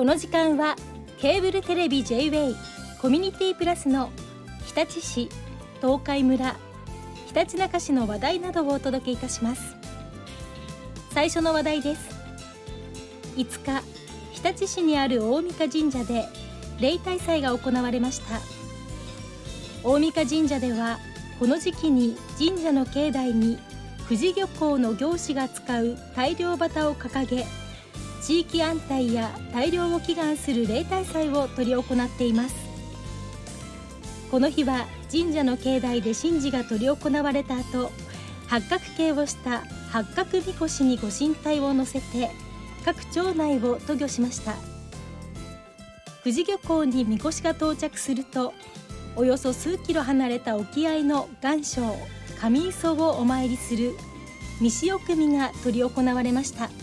この時間はケーブルテレビ J-WAY コミュニティプラスの日立市、東海村、ひたちなか市の話題などをお届けいたします。最初の話題です。5日、日立市にある大甕神社で例大祭が行われました。大甕神社ではこの時期に神社の境内に富士漁港の業者が使う大漁旗を掲げ、地域安泰や大漁を祈願する例大祭を執り行っています。この日は神社の境内で神事が執り行われた後、八角形をした八角みこしにご神体を乗せて各町内を渡御しました。富士漁港にみこしが到着すると、およそ数キロ離れた沖合の岩礁、神磯をお参りする未潮汲みが執り行われました。